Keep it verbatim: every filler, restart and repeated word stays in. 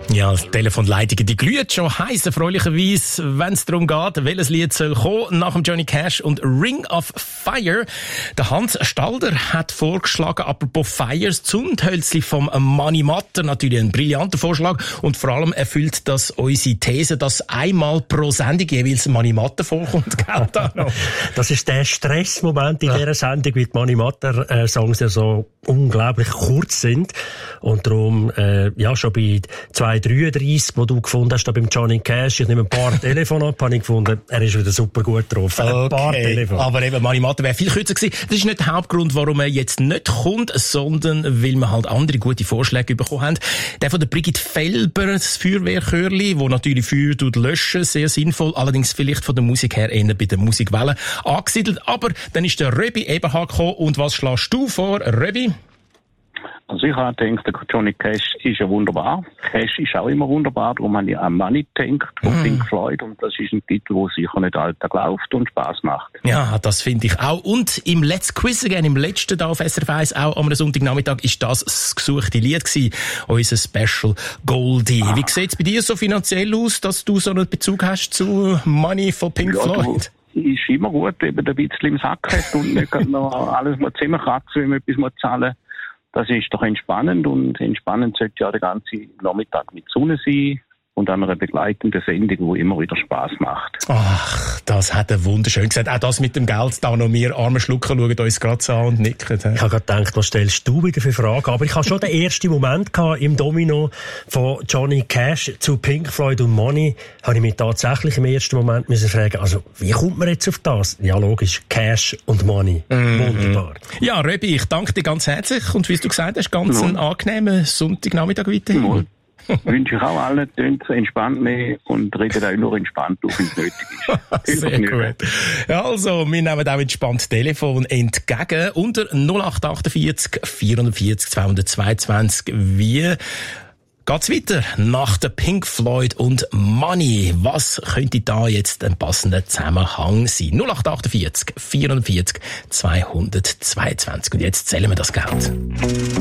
Ja, die Telefonleitung, die glüht schon heiß, erfreulicherweise, wenn es darum geht, welches Lied soll kommen nach dem Johnny Cash und Ring of Fire. Der Hans Stalder hat vorgeschlagen, apropos Fires, Zündhölzli vom Mani Matter, natürlich ein brillanter Vorschlag und vor allem erfüllt das unsere These, dass einmal pro Sendung jeweils ein Mani Matter vorkommt. Das ist der Stressmoment in ja. dieser Sendung, weil die Mani Matter äh, Songs ja so unglaublich kurz sind und darum äh, ja schon bei zwei dreiunddreissig, wo du gefunden hast, da beim Johnny Cash, ich nehme ein paar Telefone ab, habe ich gefunden, er ist wieder super gut drauf. Okay. Ein paar Telefone. Aber eben, Mani Matter wäre viel kürzer gewesen. Das ist nicht der Hauptgrund, warum er jetzt nicht kommt, sondern weil wir halt andere gute Vorschläge bekommen haben. Der von der Brigitte Felber, das Feuerwehrchörli, wo natürlich Feuer löschen, sehr sinnvoll, allerdings vielleicht von der Musik her eher bei der Musikwelle angesiedelt. Aber dann ist der Röbi Eberhard gekommen. Und was schlägst du vor, Röbi? Also ich habe gedacht, der Johnny Cash ist ja wunderbar. Cash ist auch immer wunderbar, darum habe ich an Money gedacht von mm. Pink Floyd und das ist ein Titel, der sicher nicht Alltag läuft und Spass macht. Ja, das finde ich auch. Und im Let's Quiz Again, im letzten da auf S R F eins, auch am Sonntagnachmittag, ist das das gesuchte Lied gewesen, unser Special Goldie. Ah. Wie sieht es bei dir so finanziell aus, dass du so einen Bezug hast zu Money von Pink ja, Floyd? Ist immer gut, wenn man ein bisschen im Sack hat und nicht noch alles mal zusammenkratzen, wenn man etwas mal zahlen. Das ist doch entspannend und entspannend sollte ja der ganze Nachmittag mit Sonne sein und an einer begleitenden Sendung, die immer wieder Spass macht. Ach, das hat er wunderschön gesagt. Auch das mit dem Geld, da noch wir arme Schlucker schauen uns gerade so an und nicken. Ich habe gerade gedacht, was stellst du wieder für Fragen? Aber ich habe schon den ersten Moment gehabt im Domino von Johnny Cash zu Pink Floyd und Money. Habe ich mich tatsächlich im ersten Moment müssen fragen, also wie kommt man jetzt auf das? Ja, logisch, Cash und Money. Mm-hmm. Wunderbar. Ja, Röbi, ich danke dir ganz herzlich und wie du gesagt hast, ganz ja. einen angenehmen Sonntagnachmittag weiterhin. Ja. Wünsche ich auch allen, tönt entspannt mehr und redet auch nur entspannt auf, wenn es nötig ist. Sehr gut. Ja, also, wir nehmen auch entspannt Telefon entgegen unter null acht achtundvierzig vierundvierzig zweihundertzweiundzwanzig. Wie geht's weiter nach der Pink Floyd und Money? Was könnte da jetzt ein passender Zusammenhang sein? null acht achtundvierzig vierundvierzig zweihundertzweiundzwanzig. Und jetzt zählen wir das Geld.